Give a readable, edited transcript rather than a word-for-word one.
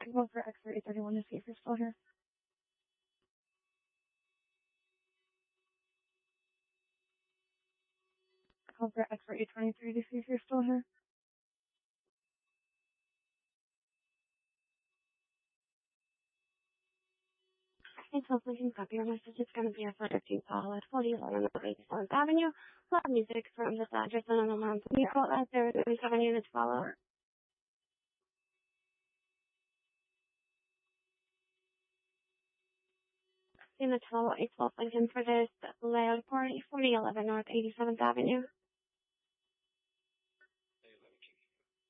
I'm going for X-ray 31 to see if you're still here. Call for X-ray 23 to see if you're still here. Thanks, hopefully you can copy your message. It's going to be a letter to Paul at 4011 North 87th Avenue. Loud music from this address and on the line. Please call at 037 units follow. In the 12 Lincoln for this layout party, 4011 North 87th Avenue.